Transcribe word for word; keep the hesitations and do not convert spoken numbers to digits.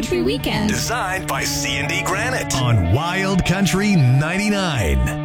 Country Weekend. Designed by C and D Granite on Wild Country ninety-nine.